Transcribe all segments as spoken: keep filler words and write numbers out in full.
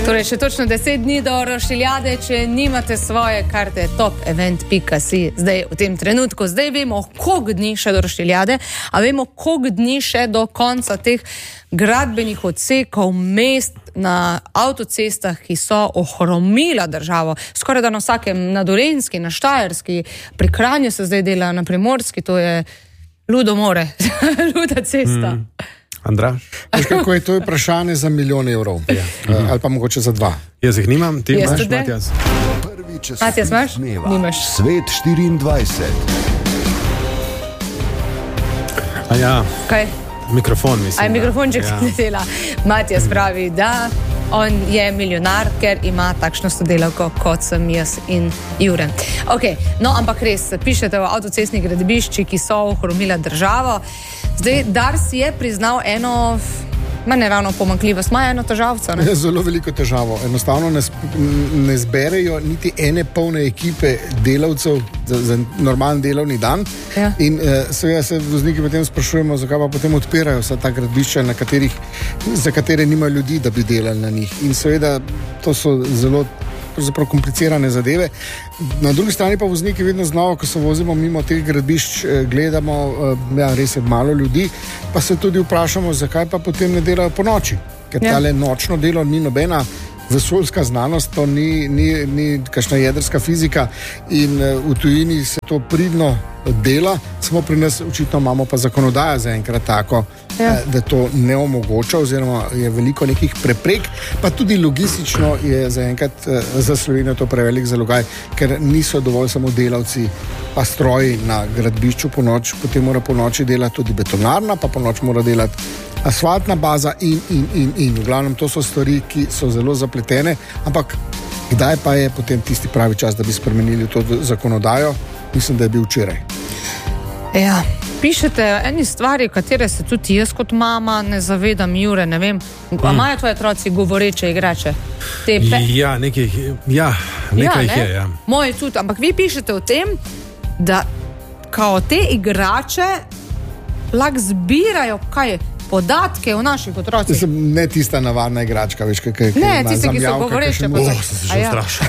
Torej, še točno deset dni do Roštiljade, če nimate svoje karte, top event pika si zdaj v tem trenutku. Zdaj vemo, koliko dni še do Roštiljade, a vemo, koliko dni še do konca teh gradbenih odsekov, mest na avtocestah, ki so ohromila državo. Skoraj da na vsakem, na Dolenjski, na Štajerski, pri Kranju se zdaj dela, na Primorski, to je ludo more, luda cesta. Mm. Andraž? Veš, kako je to vprašanje za milijon evrov, ja. uh, ali pa mogoče za dva. Jaz jih nimam, ti Jaz imaš, tudi. Matjas? Matjas, imaš? Nimaš. Svet štiriindvajset. A ja, Kaj? mikrofon mislim. Aj, mikrofonček ja. se ne dela. Matjas pravi, da on je milijonar, ker ima takšno sodelavko, kot sem jaz in Jure. Ok, no, ampak res, pišete o avtocestnih gradbišči, ki so ohromila državo. Zdaj, Dars je priznal eno, ma ne ravno pomanjkljivost, ima eno težavco, ne? Je zelo veliko težavo. Enostavno ne, ne zberejo niti ene polne ekipe delavcev za, za normalen delovni dan. Ja. In eh, seveda se vozniki potem sprašujemo, zakaj pa potem odpirajo vsa ta gradbišča, na katerih, za katere nima ljudi, da bi delali na njih. In seveda to so zelo pravzaprav komplicirane zadeve. Na drugi strani pa vozniki vedno znova, ko se vozimo mimo teh gradbišč, gledamo, ja, res je malo ljudi, pa se tudi vprašamo, zakaj pa potem ne delajo po noči. Ker Ja. tale nočno delo ni nobena vesoljska znanost, to ni, ni, ni kakšna jedrska fizika in v tujini se to pridno dela, samo pri nas očitno imamo pa zakonodaja zaenkrat tako, Ja. da to ne omogoča oziroma je veliko nekih preprek, pa tudi logistično je zaenkrat za Slovenijo to prevelik zalogaj, ker niso dovolj samo delavci pa stroji na gradbišču po noč, potem mora po noči delati tudi betonarna, pa po noč mora delati asfaltna baza in, in, in, in. V glavnem to so stvari, ki so zelo zapletene, ampak kdaj pa je potem tisti pravi čas, da bi spremenili to zakonodajo? Mislim, da je bil včeraj. Ja, pišete o eni stvari, katere se tudi jaz kot mama ne zavedam, Jure, ne vem. A imajo tvoji otroci govoreče igrače? Te pe... Ja, nekaj, ja, nekaj ja, jih je, ja. Moji tudi, ampak vi pišete o tem, da kao te igrače lahko zbirajo, kaj je, podatke o naših otrocih. Sem ne tista navadna igračka, veš, kaj, kaj Ne, ima tiste, ki so zamjavka, govoreče. kakšen pa- mož. Oh, sem se že A ja. ustrašil.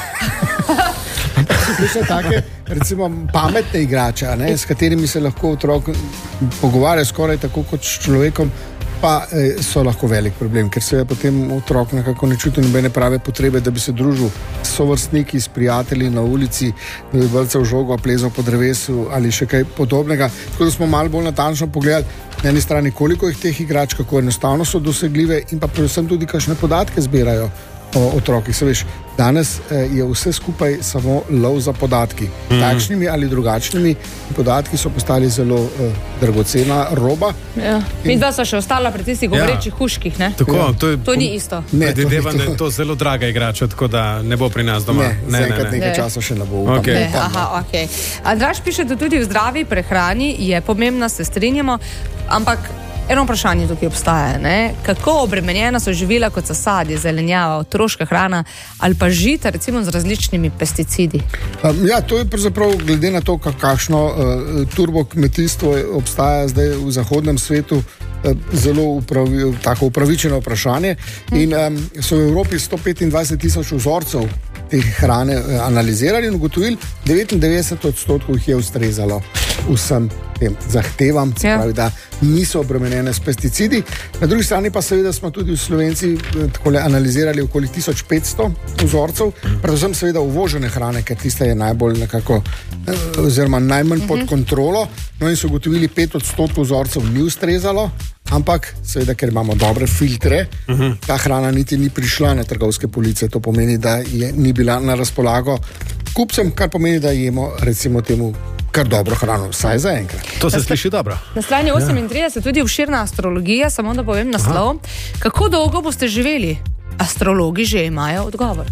Veš, take, recimo, pametne igrače, a ne, s katerimi se lahko otrok pogovarja skoraj tako kot s človekom, pa eh, so lahko velik problem, ker se je potem otrok nekako ne čuti nobene prave potrebe, da bi se družil s sovrstniki, s prijatelji na ulici, da bi vrcal žogo, plezal po drevesu ali še kaj podobnega. Tako da smo malo bolj natančno pogledali na eni strani, koliko jih teh igrač, kako enostavno so dosegljive in pa predvsem tudi kakšne podatke zbirajo o otrokih. Se veš, danes eh, je vse skupaj samo lov za podatki. Mm. Takšnimi ali drugačnimi podatki so postali zelo eh, dragocena roba. Ja. Mi dva so še ostala pri tistih govorečih ja. huških, ne? Tako, Ja. to je... To ni isto. Ne, to ni Predvidevam, da to. je to zelo draga igrača, tako da ne bo pri nas doma. Ne, ne, zaenkrat nekaj Ne. časa še ne bo. Upam, Okej. Ne, upam, aha, ok. Andraž piše, da tudi v zdravi prehrani je pomembna, se strinjamo, ampak eno vprašanje tukaj obstaja, ne? Kako obremenjena so živila kot so sadje, zelenjava, otroška hrana ali pa žita, recimo z različnimi pesticidi? Um, ja, to je pravzaprav glede na to, kakšno uh, turbo kmetijstvo obstaja zdaj v zahodnem svetu, uh, zelo upravi, tako upravičeno vprašanje. In um, so v Evropi sto petindvajset tisoč vzorcev te hrane uh, analizirali in ugotovili, devetindevetdeset odstotkov jih je ustrezalo vsem tem zahtevam, se Ja. pravi, da niso obremenjene s pesticidi. Na drugi strani pa seveda smo tudi v Slovenci eh, takole analizirali okoli tisoč petsto vzorcev, predvsem seveda uvožene hrane, ker tista je najbolj nekako, eh, oziroma najmanj pod kontrolo. No in so ugotovili, pet odstotkov vzorcev ni ustrezalo, ampak seveda, ker imamo dobre filtre, ta hrana niti ni prišla na trgovske police, to pomeni, da je ni bila na razpolago kupcem, kar pomeni, da jemo recimo temu kar dobro hrano, vsaj za enkrat. To se sliši dobro. Na strani osemintrideset tudi obširna astrologija, samo da povem naslov. Kako dolgo boste živeli? Astrologi že imajo odgovor.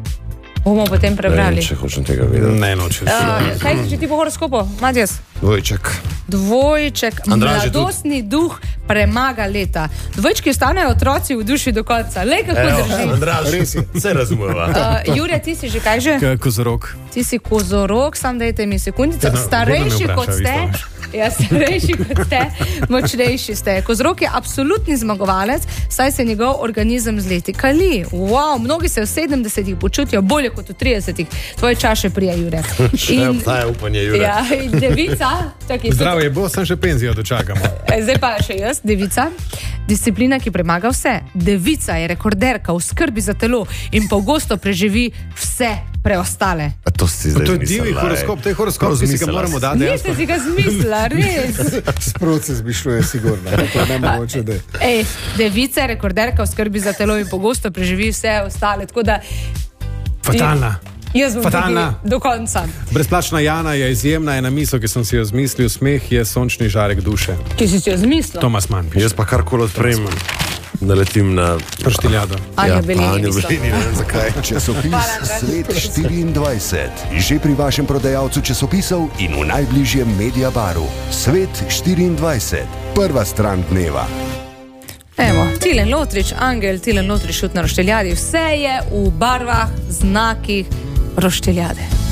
Bomo potem prebrali. Če hočem tega vedeti. Ne, nočem. Uh, kaj si ti po horoskopu, Matjas? Dvojček. Dvojček, Andraž je tudi. mladostni duh premaga leta. Dvojčki ostanejo otroci v duši do konca. Le kako drži. Andraž, Res je. vse razumeva. Uh, Jure, ti si že kaj že? Kozorog. Ti si kozorog, sam dajte mi sekundico. Ja, no, Starejši kdo me kot vpraša, ste, vi Ja, starejši kot ste, močnejši ste. Kozorog je absolutni zmagovalec, saj se njegov organizem z leti kali. Wow, mnogi se v sedemdesetih počutijo bolje kot v tridesetih. Tvoje čaše prija, Jure. Še obstaja upanje, Jure. Ja, in devica. Čakaj, Zdravje bo, sem še penzijo dočakamo. Zdaj pa še jaz, devica. Disciplina, ki premaga vse. Devica je rekorderka v skrbi za telo in pogosto preživi vse preostale. A to si zdaj To je zmislila, divji ej. horoskop, to je horoskop, ki si ga Razmislila moramo si. dati. Niste si ga zmislila, res. Sprot se zbišljuje, sigurno. To je nemogoče, da je. Ej, devica je rekorderka v skrbi za telo in pogosto preživi vse ostale. Tako da Fatalna. jaz bom Fatalna. tukaj do konca. Brezplačna Jana je izjemna, ena misel, ki sem si jo zmislil, smeh je sončni žarek duše. Ki si si jo zmislila. Tomas Mann piše. Jaz pa karkoli odprem, naletim na Roštiljado. Anja Ja, Belini. Anjo isto. Belini, ne vem zakaj. Časopis Hvala, Andraž. Svet štiriindvajset. Že pri vašem prodajalcu časopisov in v najbližjem Mediabaru. Svet štiriindvajset. Prva stran dneva. Evo, Tilen Lotrič, Angel, Tilen Lotrič, šut na Roštiljadi. Vse je v barvah, znakih Roštiljade.